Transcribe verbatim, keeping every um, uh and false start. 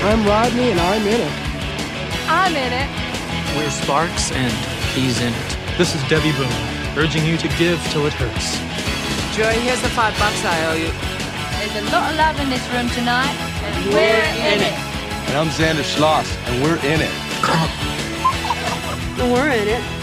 I'm Rodney, and I'm in it. I'm in it. We're Sparks, and he's in it. This is Debbie Boone, urging you to give till it hurts. Joey, here's the five bucks I owe you. There's a lot of love in this room tonight, and we're, we're in, in it. it. And I'm Xander Schloss, and we're in it. We're in it.